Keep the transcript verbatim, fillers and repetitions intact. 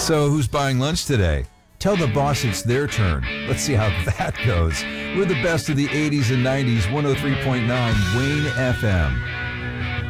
So who's buying lunch today? Tell the boss it's their turn. Let's see how that goes. We're the best of the eighties and nineties, one oh three point nine Wayne F M.